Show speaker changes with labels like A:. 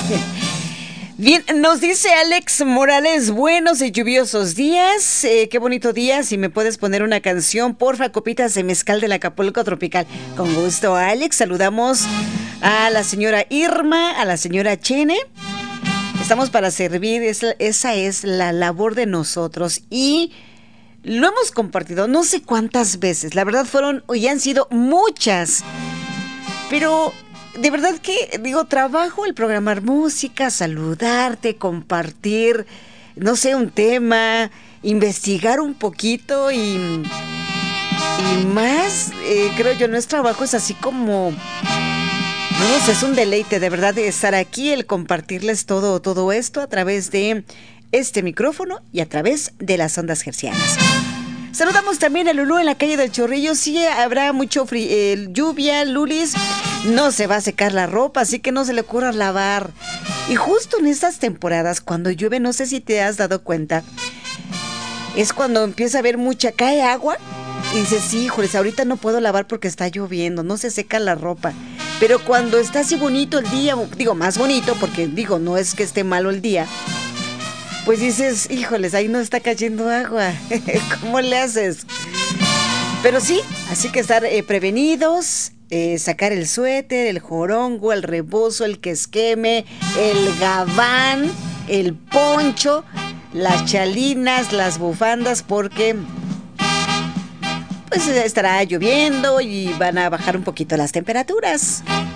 A: Bien, nos dice Alex Morales, buenos y lluviosos días, qué bonito día, si me puedes poner una canción, porfa, copitas de mezcal del Acapulco Tropical. Con gusto, Alex, saludamos a la señora Irma, a la señora Chene. Estamos para servir, esa es la labor de nosotros y lo hemos compartido no sé cuántas veces, la verdad fueron y han sido muchas, pero de verdad que digo, trabajo el programar música, saludarte, compartir, no sé, un tema, investigar un poquito y más, creo yo, no es trabajo, es así como... No sé, es un deleite de verdad de estar aquí, el compartirles todo esto a través de este micrófono y a través de las ondas hercianas. Saludamos también a Lulú en la calle del Chorrillo. Sí, habrá mucho lluvia, Lulis. No se va a secar la ropa, así que no se le ocurra lavar. Y justo en estas temporadas, cuando llueve, no sé si te has dado cuenta, es cuando empieza a haber cae agua. Y dices, sí, híjoles, ahorita no puedo lavar porque está lloviendo, no se seca la ropa. Pero cuando está así bonito el día, digo, más bonito, porque digo, no es que esté malo el día, pues dices, híjoles, ahí no está cayendo agua. ¿Cómo le haces? Pero sí, así que estar prevenidos, sacar el suéter, el jorongo, el rebozo, el quesqueme, el gabán, el poncho, las chalinas, las bufandas, porque... pues estará lloviendo y van a bajar un poquito las temperaturas.